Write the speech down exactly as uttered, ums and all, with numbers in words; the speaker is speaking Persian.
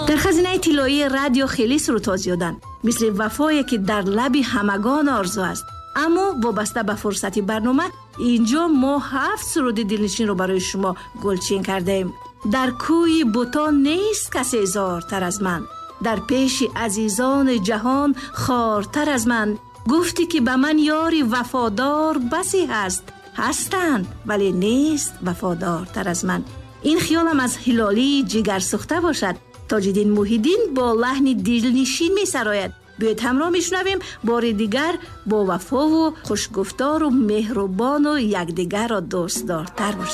در خزینه طلایی رادیو خیلی سروت‌ها زیادند، مثل وفایی که در لب همگان آرزو است. اما وابسته به فرصتی برنامه اینجا ما هفت سرود دلنشین رو برای شما گلچین کرده ایم. در کوی بتان نیست کسی زارتر از من، در پیش عزیزان جهان خارتر از من. گفتی که به من یاری وفادار بسی هست، هستند ولی نیست وفادارتر از من. این خیالم از هلالی جگر سوخته باشد. تاج‌الدین محیدین با لحن دلنشین می سراید. بیایید همراه میشنویم بار دیگر با وفا و خوشگفتار و مهربان و یکدیگر را دوست دارتر باشیم.